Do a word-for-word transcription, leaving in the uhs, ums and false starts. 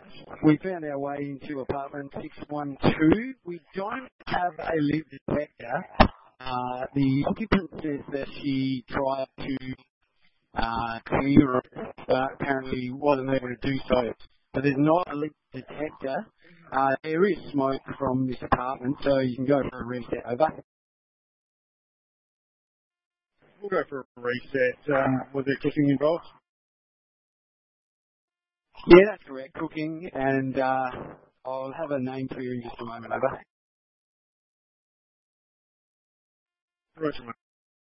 We found our way into apartment six one two. We don't have a leak detector. Uh, the occupant says that she tried to uh, clear it, but apparently wasn't able to do so. But there's not a leak detector. Uh, there is smoke from this apartment, so you can go for a reset. Over. We'll go for a reset. Um, was there cooking involved? Yeah, that's correct. Cooking, and uh, I'll have a name for you in just a moment. Over. Roger,